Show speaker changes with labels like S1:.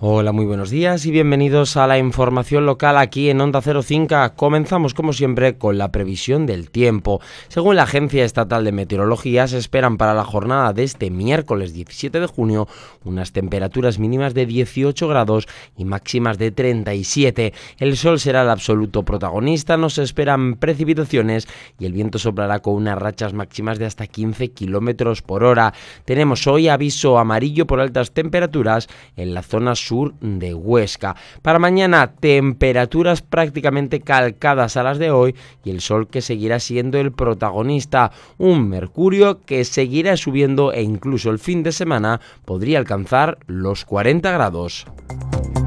S1: Hola, muy buenos días y bienvenidos a la información local aquí en Onda Cero Cinca. Comenzamos como siempre con la previsión del tiempo. Según la Agencia Estatal de Meteorología, se esperan para la jornada de este miércoles 17 de junio unas temperaturas mínimas de 18 grados y máximas de 37. El sol será el absoluto protagonista, no se esperan precipitaciones y el viento soplará con unas rachas máximas de hasta 15 kilómetros por hora. Tenemos hoy aviso amarillo por altas temperaturas en la zona sur de Huesca. Para mañana, temperaturas prácticamente calcadas a las de hoy y el sol que seguirá siendo el protagonista. Un mercurio que seguirá subiendo e incluso el fin de semana podría alcanzar los 40 grados.